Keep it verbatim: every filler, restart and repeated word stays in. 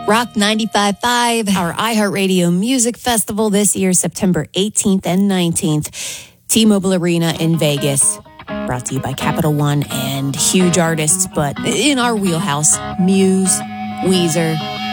Rock ninety-five point five, our iHeartRadio Music Festival this year, September eighteenth and nineteenth. T-Mobile Arena in Vegas. Brought to you by Capital One and huge artists, but in our wheelhouse, Muse, Weezer,